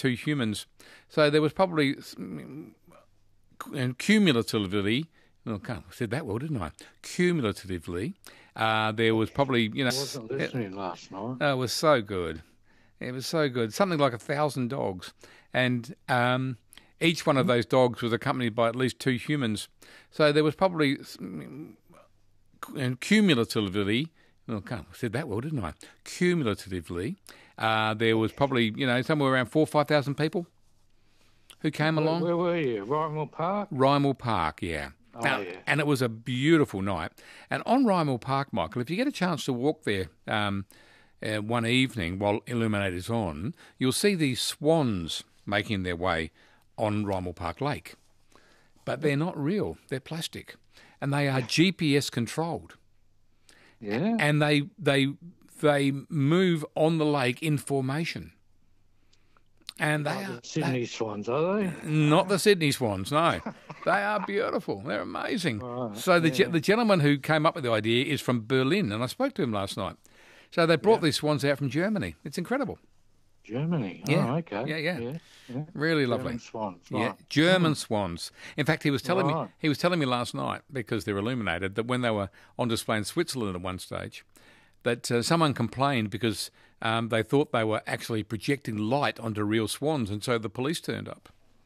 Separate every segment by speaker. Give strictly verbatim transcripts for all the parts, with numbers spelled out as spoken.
Speaker 1: two humans. So there was probably and cumulatively, oh, I said that well, didn't I? Cumulatively, uh, there was probably, you know...
Speaker 2: I wasn't listening
Speaker 1: it,
Speaker 2: last night.
Speaker 1: Oh, it was so good. It was so good. Something like a thousand dogs. And um, each one of those dogs was accompanied by at least two humans. So there was probably and cumulatively... Oh, I said that well, didn't I? Cumulatively, uh, there was probably, you know, somewhere around four or five thousand people who came
Speaker 2: Where,
Speaker 1: along.
Speaker 2: where were you? Rymel Park?
Speaker 1: Rymel Park, yeah.
Speaker 2: Oh,
Speaker 1: now,
Speaker 2: yeah.
Speaker 1: And it was a beautiful night. And on Rymel Park, Michael, if you get a chance to walk there um, uh, one evening while Illuminator's on, you'll see these swans making their way on Rymel Park Lake. But they're not real. They're plastic. And they are G P S controlled.
Speaker 2: Yeah.
Speaker 1: And they they they move on the lake in formation. And they
Speaker 2: Like
Speaker 1: are
Speaker 2: the Sydney
Speaker 1: they,
Speaker 2: Swans, are they?
Speaker 1: not the Sydney Swans, no. They are beautiful. They're amazing.
Speaker 2: Right,
Speaker 1: so the
Speaker 2: yeah.
Speaker 1: ge- the gentleman who came up with the idea is from Berlin, and I spoke to him last night. So they brought
Speaker 2: Yeah.
Speaker 1: these swans out from Germany. It's incredible.
Speaker 2: Germany.
Speaker 1: Yeah.
Speaker 2: Oh, okay.
Speaker 1: Yeah, yeah.
Speaker 2: yeah, yeah.
Speaker 1: Really
Speaker 2: German
Speaker 1: lovely.
Speaker 2: Swans.
Speaker 1: Yeah,
Speaker 2: Right.
Speaker 1: German swans. In fact, he was telling me
Speaker 2: Right.
Speaker 1: he was telling me last night, because they're illuminated, that when they were on display in Switzerland at one stage, that uh, someone complained because um, they thought they were actually projecting light onto real swans, and so the police turned up.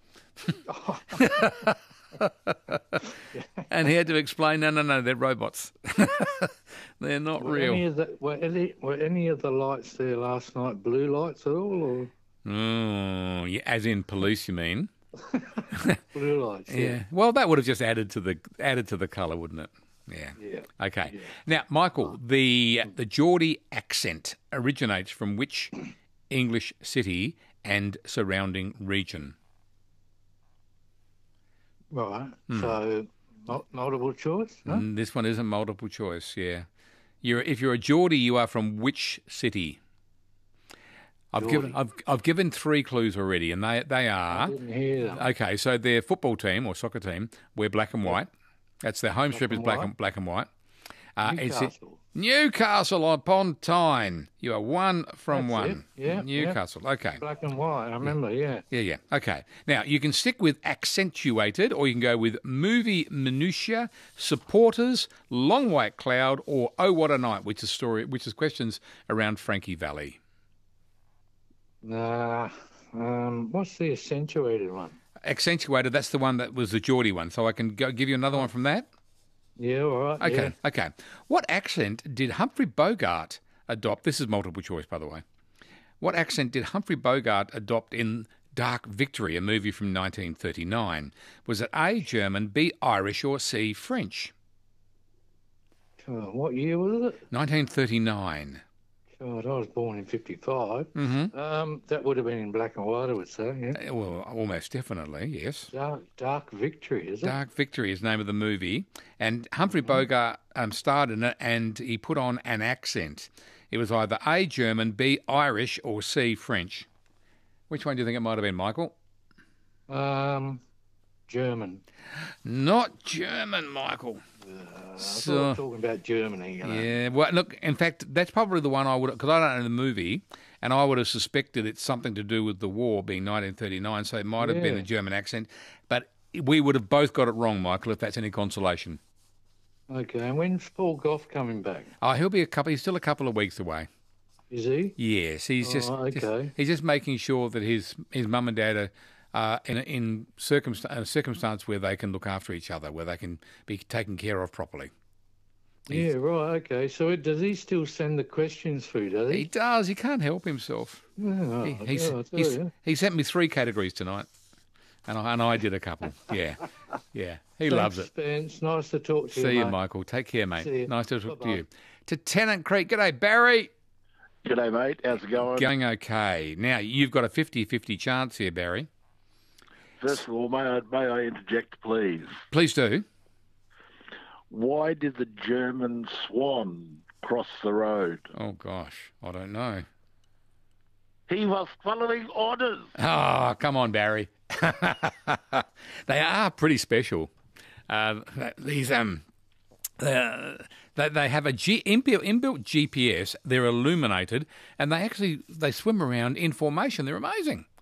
Speaker 1: And he had to explain, no, no, no, they're robots. They're not
Speaker 2: Were
Speaker 1: real.
Speaker 2: Any of the, were, any, were any of the lights there last night blue lights at all, or
Speaker 1: Oh, yeah, as in police, you mean?
Speaker 2: blue lights?
Speaker 1: Yeah.
Speaker 2: Yeah.
Speaker 1: Well, that would have just added to the added to the colour, wouldn't it? Yeah.
Speaker 2: Yeah.
Speaker 1: Okay.
Speaker 2: Yeah.
Speaker 1: Now, Michael, the the Geordie accent originates from which English city and surrounding region?
Speaker 2: Right.
Speaker 1: Hmm.
Speaker 2: So, mul- multiple choice? No?
Speaker 1: Mm, this one isn't multiple choice. Yeah. You're if you're a Geordie, you are from which city? I've given
Speaker 2: Geordie.
Speaker 1: I've I've given three clues already, and they they
Speaker 2: I
Speaker 1: are
Speaker 2: didn't hear them.
Speaker 1: okay. So their football team or soccer team wear black and white. That's their home strip is
Speaker 2: and
Speaker 1: black
Speaker 2: white.
Speaker 1: and black and white. Uh, it's
Speaker 2: Newcastle.
Speaker 1: Newcastle upon Tyne. You are one from
Speaker 2: That's
Speaker 1: one.
Speaker 2: it. Yeah, yeah.
Speaker 1: Newcastle. Okay.
Speaker 2: Black and white. I remember. Yeah.
Speaker 1: Yeah, yeah. Okay. Now, you can stick with accentuated, or you can go with movie minutia, supporters, long white cloud, or oh what a night, which is story, which is questions around Frankie Valley.
Speaker 2: Nah. Um. What's the accentuated one?
Speaker 1: Accentuated. That's the one that was the Geordie one. So I can go, give you another one from that.
Speaker 2: Yeah. All right.
Speaker 1: Okay.
Speaker 2: Yeah.
Speaker 1: Okay. What accent did Humphrey Bogart adopt? This is multiple choice, by the way. What accent did Humphrey Bogart adopt in Dark Victory, a movie from nineteen thirty-nine? Was it A, German, B, Irish, or C, French?
Speaker 2: God, what year was it?
Speaker 1: nineteen thirty-nine.
Speaker 2: God, I was born in fifty-five.
Speaker 1: Mm-hmm.
Speaker 2: Um, that would have been in black and white, I would say. Yeah.
Speaker 1: Uh, Well, almost definitely, yes.
Speaker 2: Dark, Dark Victory, is it?
Speaker 1: Dark Victory is the name of the movie. And Humphrey Bogart um, starred in it, and he put on an accent. It was either A, German, B, Irish, or C, French. Which one do you think it might have been, Michael?
Speaker 2: Um, German.
Speaker 1: Not German, Michael.
Speaker 2: Uh, I
Speaker 1: So-
Speaker 2: thought I was talking about Germany. You know.
Speaker 1: Yeah, well, look, in fact, that's probably the one I would, because I don't know the movie, and I would have suspected it's something to do with the war being nineteen thirty-nine, so it might have been
Speaker 2: Yeah.
Speaker 1: a German accent. But we would have both got it wrong, Michael, if that's any consolation.
Speaker 2: Okay, and when's Paul Gough coming back?
Speaker 1: Oh, he'll be a couple, he's still a couple of weeks away.
Speaker 2: Is he?
Speaker 1: Yes, he's just,
Speaker 2: Oh,
Speaker 1: just-
Speaker 2: okay.
Speaker 1: he's just making sure that his his mum and dad are uh, in a, in circumstance, a circumstance where they can look after each other, where they can be taken care of properly.
Speaker 2: Yeah, right, okay. So it, does he still send the questions through, does
Speaker 1: He
Speaker 2: he?
Speaker 1: does. He can't help himself.
Speaker 2: Yeah,
Speaker 1: He, he's,
Speaker 2: yeah, I tell
Speaker 1: he's,
Speaker 2: you.
Speaker 1: he sent me three categories tonight, and I, and I did a couple. Yeah, yeah. He loves it.
Speaker 2: Thanks, Spence. Nice to talk to you,
Speaker 1: See you,
Speaker 2: mate.
Speaker 1: Michael. Take care, mate.
Speaker 2: See you.
Speaker 1: Nice to talk
Speaker 2: Bye-bye.
Speaker 1: to you. To Tennant Creek. G'day, Barry.
Speaker 3: G'day, mate. How's it going?
Speaker 1: Going okay. Now, you've got a fifty-fifty chance here, Barry.
Speaker 3: First of all, may I, may I interject, please?
Speaker 1: Please do.
Speaker 3: Why did the German swan cross the road?
Speaker 1: Oh, gosh. I don't know.
Speaker 3: He was following orders.
Speaker 1: Oh, come on, Barry. They are pretty special. Uh, these um, uh, they, they have a G, inbuilt, inbuilt G P S. They're illuminated, and they actually they swim around in formation. They're amazing.